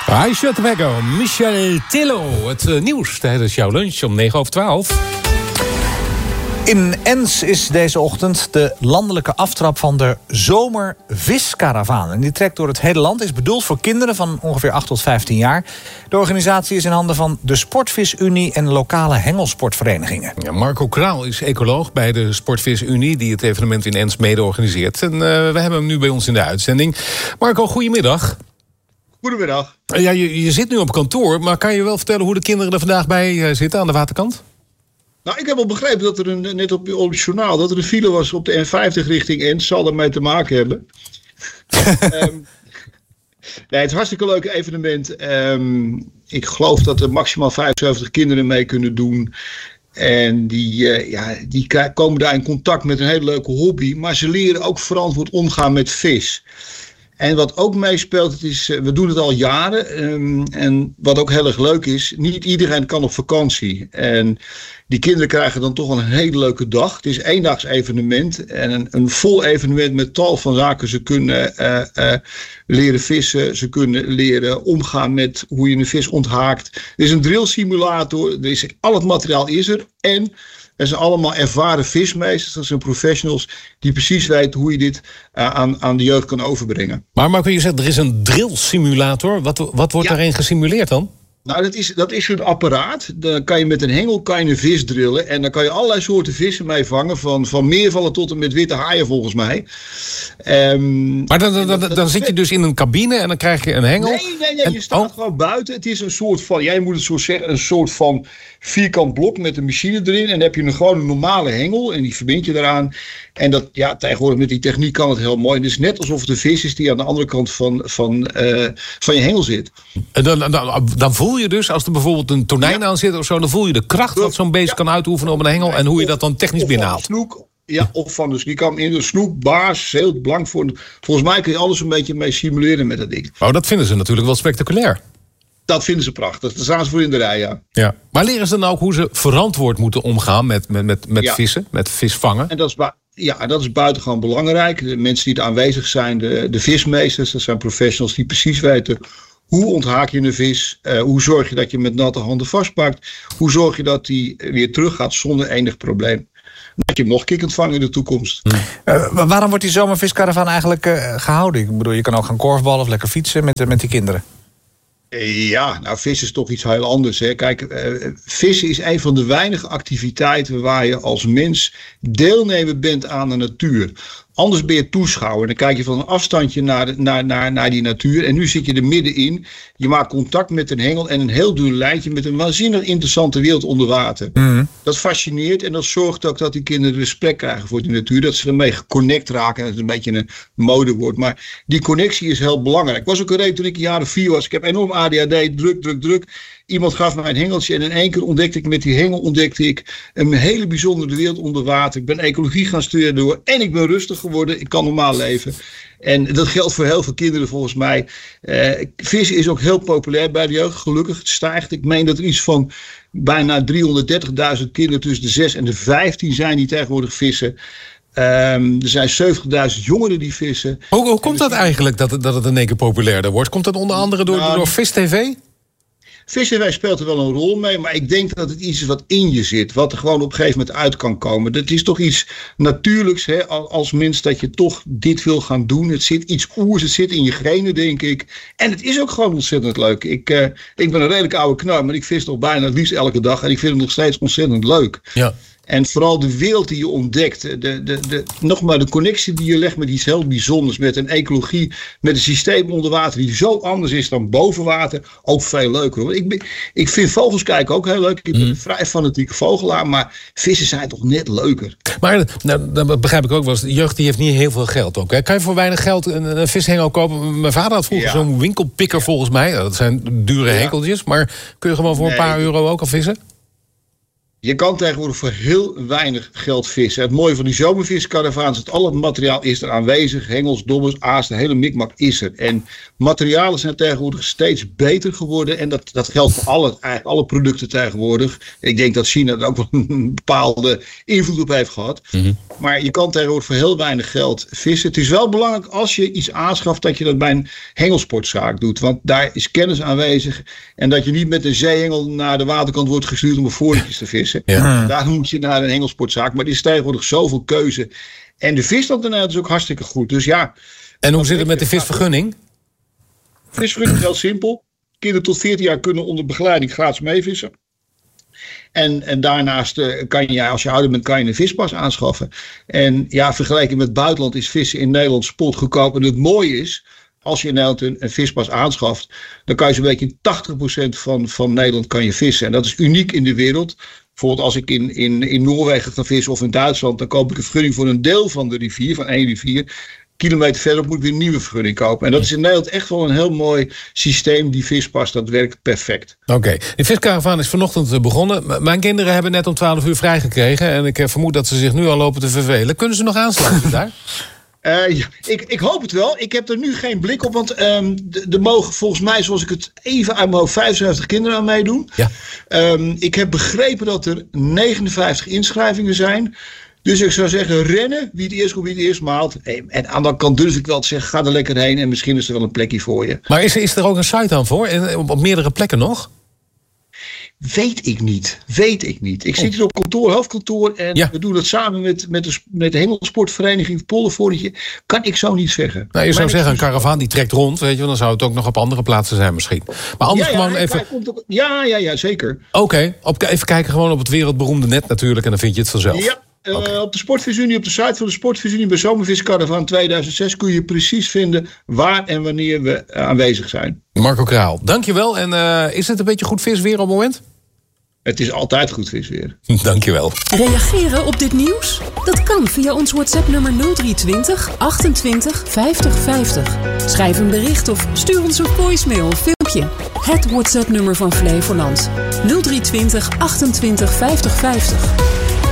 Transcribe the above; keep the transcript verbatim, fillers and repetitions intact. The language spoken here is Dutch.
Aisha Tobacco, Michel Tillo. Het uh, nieuws tijdens jouw lunch om negen over twaalf. In Ens is deze ochtend de landelijke aftrap van de zomerviskaravaan. En die trekt door het hele land, is bedoeld voor kinderen van ongeveer acht tot vijftien jaar. De organisatie is in handen van de Sportvis-Unie en lokale hengelsportverenigingen. Ja, Marco Kraal is ecoloog bij de Sportvis-Unie die het evenement in Ens mede organiseert. En uh, we hebben hem nu bij ons in de uitzending. Marco, goedemiddag. Goedemiddag. Ja, je, je zit nu op kantoor, maar kan je wel vertellen hoe de kinderen er vandaag bij uh, zitten aan de waterkant? Nou, ik heb al begrepen dat er een, net op, op het journaal, dat er een file was op de N vijftig richting Ens. Zal ermee te maken hebben. um, nee, het is een hartstikke leuk evenement. Um, ik geloof dat er maximaal vijfenzeventig kinderen mee kunnen doen. En die, uh, ja, die komen daar in contact met een hele leuke hobby. Maar ze leren ook verantwoord omgaan met vis. En wat ook meespeelt, het is, we doen het al jaren. Um, en wat ook heel erg leuk is, niet iedereen kan op vakantie. En die kinderen krijgen dan toch wel een hele leuke dag. Het is een eendags evenement en een, een vol evenement met tal van zaken. Ze kunnen uh, uh, leren vissen, ze kunnen leren omgaan met hoe je een vis onthaakt. Er is een drill simulator, er is, al het materiaal is er. En er zijn allemaal ervaren vismeesters, dat zijn professionals die precies weten hoe je dit uh, aan, aan de jeugd kan overbrengen. Maar Marco, je zegt er is een drill simulator. Wat, wat wordt ja. daarin gesimuleerd dan? Nou, dat is, dat is een apparaat. Dan kan je met een hengel kan je een vis drillen. En dan kan je allerlei soorten vissen mee vangen. Van, van meervallen tot en met witte haaien volgens mij. Um, maar dan, dan, dan, dan, dan zit je dus in een cabine en dan krijg je een hengel. Nee, nee, nee. En, je staat oh. gewoon buiten. Het is een soort van, jij moet het zo zeggen, een soort van vierkant blok met een machine erin. En dan heb je een gewoon een normale hengel. En die verbind je eraan. En dat, ja, tegenwoordig met die techniek kan het heel mooi. En het is net alsof het een vis is die aan de andere kant van, van, uh, van je hengel zit. En dan, dan, dan voel je dus, als er bijvoorbeeld een tonijn ja. aan zit of zo, dan voel je de kracht wat zo'n beest ja. kan uitoefenen op een hengel en hoe je dat dan technisch binnenhaalt. Snoek, ja, of van dus die kan in de snoek, baars, heel belangrijk voor. Volgens mij kun je alles een beetje mee simuleren met dat ding. Oh, dat vinden ze natuurlijk wel spectaculair. Dat vinden ze prachtig. Daar staan ze voor in de rij, ja. ja. Maar leren ze dan ook hoe ze verantwoord moeten omgaan met, met, met, met ja. vissen, met visvangen? En dat is ba- ja, dat is buitengewoon belangrijk. De mensen die er aanwezig zijn, de, de vismeesters, dat zijn professionals die precies weten hoe onthaak je een vis, uh, hoe zorg je dat je met natte handen vastpakt, hoe zorg je dat die weer terug gaat zonder enig probleem. Dat je hem nog een keer kunt vangen in de toekomst. Uh, waarom wordt die zomerviskaravaan eigenlijk uh, gehouden? Ik bedoel, je kan ook gaan korfballen of lekker fietsen met, uh, met die kinderen. Ja, nou vissen is toch iets heel anders. Hè. Kijk, uh, vissen is een van de weinige activiteiten waar je als mens deelnemer bent aan de natuur. Anders ben je toeschouwer. Dan kijk je van een afstandje naar, naar, naar, naar die natuur. En nu zit je er middenin. Je maakt contact met een hengel en een heel duur lijntje met een waanzinnig interessante wereld onder water. Mm-hmm. Dat fascineert en dat zorgt ook dat die kinderen respect krijgen voor de natuur. Dat ze ermee geconnect raken. Dat is een beetje een modewoord. Maar die connectie is heel belangrijk. Ik was ook een reden toen ik een jaar of vier was. Ik heb enorm A D H D, druk, druk, druk. Iemand gaf mij een hengeltje en in één keer ontdekte ik met die hengel ontdekte ik een hele bijzondere wereld onder water. Ik ben ecologie gaan studeren door en ik ben rustig geworden. Ik kan normaal leven. En dat geldt voor heel veel kinderen volgens mij. Uh, vissen is ook heel populair bij de jeugd. Gelukkig, het stijgt. Ik meen dat er iets van bijna driehonderddertigduizend kinderen tussen de zes en de vijftien zijn die tegenwoordig vissen. Um, er zijn zeventigduizend jongeren die vissen. Hoe, hoe komt dat eigenlijk dat het, dat het in één keer populairder wordt? Komt dat onder andere door, nou, door Vis T V? Vis T V speelt er wel een rol mee, maar ik denk dat het iets is wat in je zit. Wat er gewoon op een gegeven moment uit kan komen. Dat is toch iets natuurlijks, hè, als mens dat je toch dit wil gaan doen. Het zit iets oers, het zit in je genen, denk ik. En het is ook gewoon ontzettend leuk. Ik, uh, ik ben een redelijk oude knar, maar ik vis nog bijna het liefst elke dag. En ik vind het nog steeds ontzettend leuk. Ja. En vooral de wereld die je ontdekt. De, de, de, nog maar de connectie die je legt met iets heel bijzonders. Met een ecologie, met een systeem onder water die zo anders is dan boven water. Ook veel leuker. Hoor. Ik, ben, ik vind vogels kijken ook heel leuk. Ik ben mm. een vrij fanatieke vogelaar. Maar vissen zijn toch net leuker. Maar nou, dat begrijp ik ook wel. De jeugd die heeft niet heel veel geld ook. Hè? Kan je voor weinig geld een, een vishengel kopen? Mijn vader had vroeger ja. zo'n winkelpikker ja. volgens mij. Dat zijn dure ja. henkeltjes. Maar kun je gewoon voor nee. een paar euro ook al vissen? Je kan tegenwoordig voor heel weinig geld vissen. Het mooie van die zomerviskaravaans is dat al het materiaal is er aanwezig. Hengels, dobbers, aas, de hele mikmak is er. En materialen zijn tegenwoordig steeds beter geworden. En dat, dat geldt voor alle, eigenlijk alle producten tegenwoordig. Ik denk dat China er ook wel een bepaalde invloed op heeft gehad. Mm-hmm. Maar je kan tegenwoordig voor heel weinig geld vissen. Het is wel belangrijk als je iets aanschaft dat je dat bij een hengelsportzaak doet. Want daar is kennis aanwezig. En dat je niet met een zeehengel naar de waterkant wordt gestuurd om een voorlichtjes te vissen. Ja. Daarom moet je naar een hengelsportzaak. Maar er is tegenwoordig zoveel keuze. En de visstand in Nederland is ook hartstikke goed. Dus ja. En hoe zit het met de visvergunning? Visvergunning is heel simpel. Kinderen tot veertien jaar kunnen onder begeleiding gratis meevissen. En, en daarnaast uh, kan je, als je ouder bent, kan je een vispas aanschaffen. En ja, vergeleken met het buitenland is vissen in Nederland spot goedkoop. En het mooie is, als je in Nederland een, een vispas aanschaft, dan kan je zo'n beetje in tachtig procent van, van Nederland kan je vissen. En dat is uniek in de wereld. Bijvoorbeeld als ik in, in, in Noorwegen ga vissen of in Duitsland, dan koop ik een vergunning voor een deel van de rivier, van één rivier. Kilometer verderop moet ik weer een nieuwe vergunning kopen. En dat is in Nederland echt wel een heel mooi systeem. Die vispas, dat werkt perfect. Oké, okay. De viskaravaan is vanochtend begonnen. Mijn kinderen hebben net om twaalf uur vrijgekregen. En ik vermoed dat ze zich nu al lopen te vervelen. Kunnen ze nog aansluiten daar? Uh, ja, ik, ik hoop het wel. Ik heb er nu geen blik op. Want um, er mogen volgens mij, zoals ik het even uit mijn hoofd, vijfenzeventig kinderen aan meedoen. Ja. Um, ik heb begrepen dat er negenenvijftig inschrijvingen zijn. Dus ik zou zeggen, rennen. Wie het eerst komt, wie het eerst maalt. En aan de kant durf ik wel te zeggen, ga er lekker heen. En misschien is er wel een plekje voor je. Maar is, is er ook een site dan voor? En op, op meerdere plekken nog? Weet ik niet. Weet ik niet. Ik oh. zit hier op kantoor, hoofdkantoor. En ja. we doen dat samen met, met, de, met de hengelsportvereniging Poldervoortje. Kan ik zo niet zeggen. Nou, je zou maar zeggen, een karavaan die trekt rond. Weet je, dan zou het ook nog op andere plaatsen zijn misschien. Maar anders ja, ja, gewoon even... Ook, ja, ja, ja, zeker. Oké, okay. Even kijken gewoon op het wereldberoemde net natuurlijk. En dan vind je het vanzelf. Ja. Uh, okay. Op de Sportvisunie, op de site van de Sportvisunie bij Zomerviskaravaan tweeduizend zes kun je precies vinden waar en wanneer we uh, aanwezig zijn. Marco Kraal, dankjewel. En uh, is het een beetje goed visweer op het moment? Het is altijd goed visweer. Dankjewel. Reageren op dit nieuws? Dat kan via ons WhatsApp-nummer nul drie twintig achtentwintig vijftig vijftig. Schrijf een bericht of stuur ons een voicemail of filmpje. Het WhatsApp-nummer van Flevoland. nul drie twintig achtentwintig vijftig vijftig.